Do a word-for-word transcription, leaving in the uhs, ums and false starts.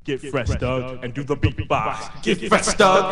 Get fresh, Doug, and do the beatbox. Get fresh, Doug.